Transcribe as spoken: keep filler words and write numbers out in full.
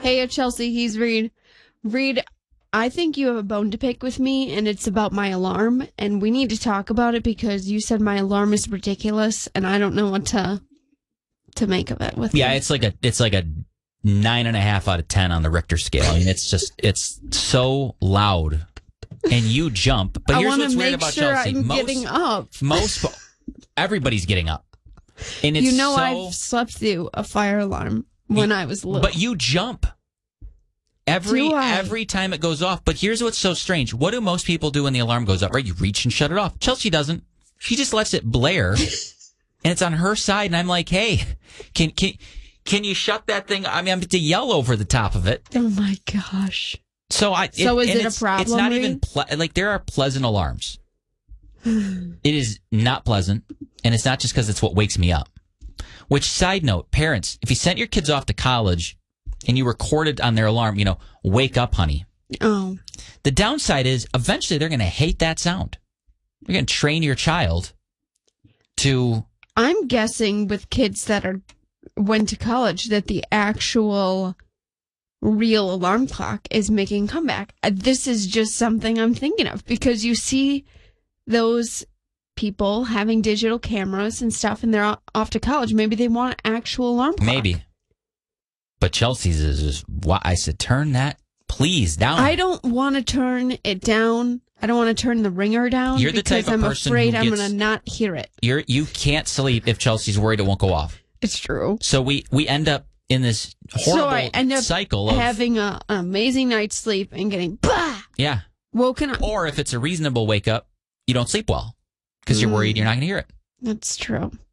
Hey, Chelsea, he's Reed. Reed, I think you have a bone to pick with me, and it's about my alarm, and we need to talk about it because you said my alarm is ridiculous, and I don't know what to to make of it. With yeah, you. it's like a it's like a nine and a half out of ten on the Richter scale. I mean, it's just it's so loud, and you jump. But I here's what's make weird about sure Chelsea: I'm most getting up. most everybody's getting up, and it's you know so, I've slept through a fire alarm when I was little. But you jump. Every Do I? every time it goes off. But here's what's so strange. What do most people do when the alarm goes off? Right? You reach and shut it off. Chelsea doesn't. She just lets it blare. And it's on her side. And I'm like, hey, can can can you shut that thing? I mean, I'm to yell over the top of it. Oh, my gosh. So I. So it, is it a it's, problem, It's not Reed? even, ple- like, there are pleasant alarms. It is not pleasant. And it's not just because it's what wakes me up. Which, side note, parents, if you sent your kids off to college and you recorded on their alarm, you know, wake up, honey. Oh. The downside is eventually they're going to hate that sound. You're going to train your child to. I'm guessing with kids that are went to college that the actual real alarm clock is making a comeback. Uh, This is just something I'm thinking of because you see those people having digital cameras and stuff and they're o- off to college. Maybe they want an actual alarm clock. Maybe. But Chelsea's is just, why I said, turn that, please, down. I don't want to turn it down. I don't want to turn the ringer down You're the because type of I'm person afraid who I'm gets- going to not hear it. You're, you can't sleep if Chelsea's worried it won't go off. It's true. So we, we end up in this horrible so I end up cycle of. having a, an amazing night's sleep and getting bah, Yeah. woken up. Or if it's a reasonable wake up, you don't sleep well because you're Mm. worried you're not going to hear it. That's true.